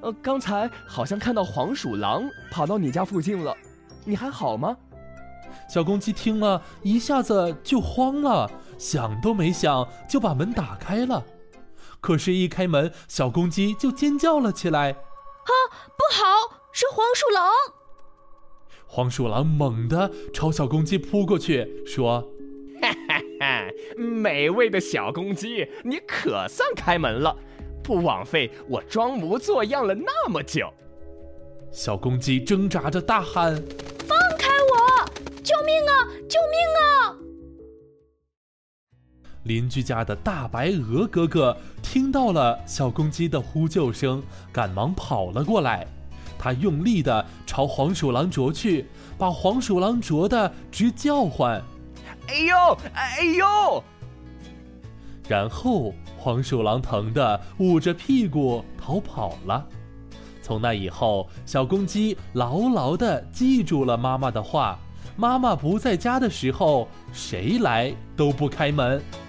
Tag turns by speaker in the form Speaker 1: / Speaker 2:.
Speaker 1: 刚才好像看到黄鼠狼跑到你家附近了，你还好吗？
Speaker 2: 小公鸡听了一下子就慌了，想都没想就把门打开了。可是一开门，小公鸡就尖叫了起来。
Speaker 3: 不好，是黄鼠狼！
Speaker 2: 黄鼠狼猛地朝小公鸡扑过去，说：
Speaker 1: 哈哈哈，美味的小公鸡，你可算开门了，不枉费我装模作样了那么久。
Speaker 2: 小公鸡挣扎着大喊：
Speaker 3: 放开我！救命啊！救命啊！
Speaker 2: 邻居家的大白鹅哥哥听到了小公鸡的呼救声，赶忙跑了过来。他用力地朝黄鼠狼啄去，把黄鼠狼啄得直叫唤：
Speaker 1: 哎呦，哎呦！
Speaker 2: 然后黄鼠狼疼得捂着屁股逃跑了。从那以后，小公鸡牢牢地记住了妈妈的话，妈妈不在家的时候，谁来都不开门。